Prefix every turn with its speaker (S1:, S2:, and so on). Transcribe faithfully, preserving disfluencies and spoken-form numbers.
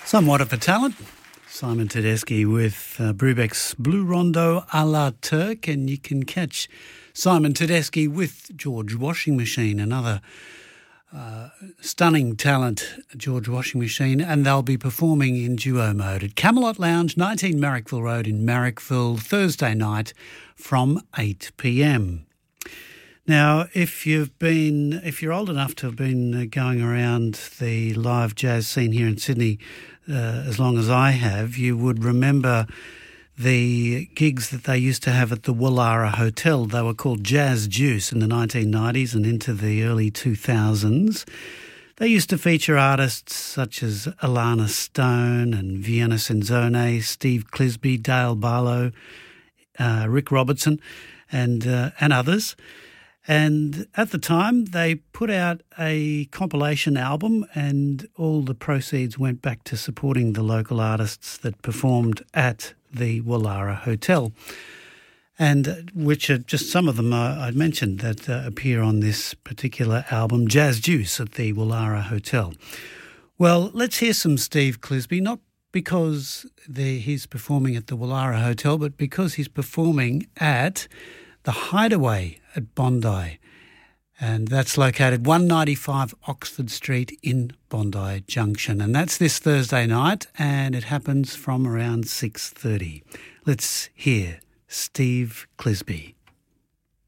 S1: Somewhat of a talent. Simon Tedeschi with uh, Brubeck's Blue Rondo a la Turk, and you can catch Simon Tedeschi with George Washing Machine, another uh, stunning talent, George Washing Machine, and they'll be performing in duo mode at Camelot Lounge, nineteen Marrickville Road in Marrickville, Thursday night from eight p m. Now, if you've been, if you're old enough to have been uh, going around the live jazz scene here in Sydney uh, as long as I have, you would remember the gigs that they used to have at the Woollahra Hotel. They were called Jazz Juice in the nineteen nineties and into the early two thousands. They used to feature artists such as Alana Stone and Vienna Senzone, Steve Clisby, Dale Barlow, uh, Rick Robertson, and uh, and others. And at the time, they put out a compilation album, and all the proceeds went back to supporting the local artists that performed at the Woollahra Hotel, and which are just some of them uh, I'd mentioned that uh, appear on this particular album, Jazz Juice at the Woollahra Hotel. Well, let's hear some Steve Clisby, not because the, he's performing at the Woollahra Hotel, but because he's performing at the Hideaway at Bondi, and that's located one ninety-five Oxford Street in Bondi Junction, and that's this Thursday night, and it happens from around six thirty. Let's hear Steve Clisby.